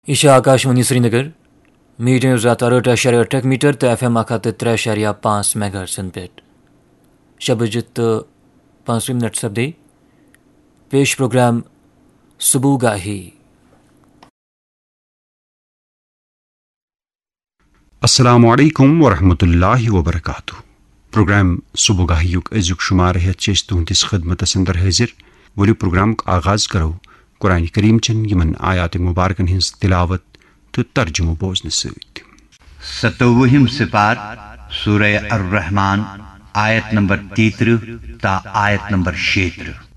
यह आकाशवाणी श्रीनगर मीडियम रात 8.8 मीटर तो FM 3.5 मेगाहर्ट्ज़ पे शबजित 5 मिनट सब्दे पेश प्रोग्राम सुबुगाही। अस्सलामु अलैकुम वरहमतुल्लाहि वबरकातुहू। प्रोग्राम सुबुगाहियुक अजुक शुमार है चेस तुहंदिस खिदमत अंदर हाजिर। वली प्रोग्राम का आगाज करो कुरान करीम चन यमन आयात मुबारकन हिंस तिलावत तो तर्जुमो बोजन सत। 27 सिपार सूरह अर्रहमान आयत नंबर 33 ता आयत नंबर 76।